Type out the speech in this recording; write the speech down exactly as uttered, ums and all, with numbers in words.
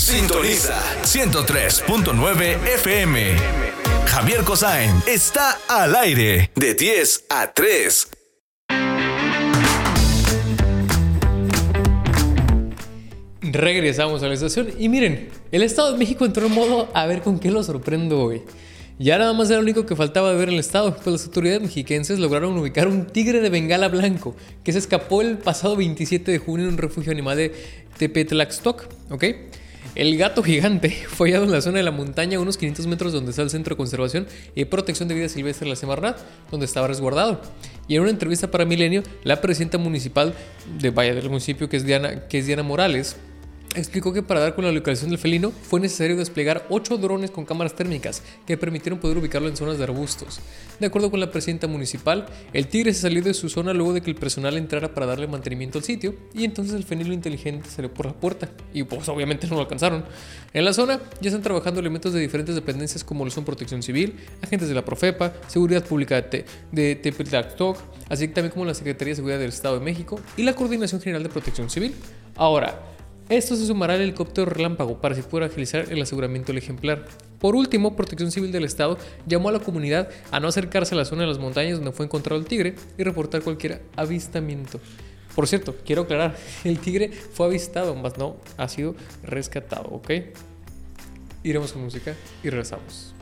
Sintoniza ciento tres punto nueve F M. Javier Cosain está al aire de diez a tres. Regresamos a la estación y miren, el Estado de México entró en modo a ver con qué lo sorprendo hoy. Ya nada más era lo único que faltaba de ver en el estado, pues las autoridades mexiquenses lograron ubicar un tigre de Bengala blanco que se escapó el pasado veintisiete de junio en un refugio animal de Tepetlaxtoc, ¿ok? El gato gigante fue hallado en la zona de la montaña a unos quinientos metros donde está el Centro de Conservación y Protección de Vida Silvestre de la Semarnat, donde estaba resguardado. Y en una entrevista para Milenio, la presidenta municipal de Valle del municipio, que es Diana, que es Diana Morales, explicó que para dar con la localización del felino fue necesario desplegar ocho drones con cámaras térmicas que permitieron poder ubicarlo en zonas de arbustos. De acuerdo con la presidenta municipal, el tigre se salió de su zona luego de que el personal entrara para darle mantenimiento al sitio y entonces el felino inteligente salió por la puerta y pues obviamente no lo alcanzaron. En la zona ya están trabajando elementos de diferentes dependencias como lo son Protección Civil, agentes de la Profepa, Seguridad Pública de Tepetlaxtoc, así también como la Secretaría de Seguridad del Estado de México y la Coordinación General de Protección Civil. Ahora, esto se sumará al helicóptero relámpago para así poder agilizar el aseguramiento del ejemplar. Por último, Protección Civil del Estado llamó a la comunidad a no acercarse a la zona de las montañas donde fue encontrado el tigre y reportar cualquier avistamiento. Por cierto, quiero aclarar, el tigre fue avistado, más no ha sido rescatado, ¿ok? Iremos con música y regresamos.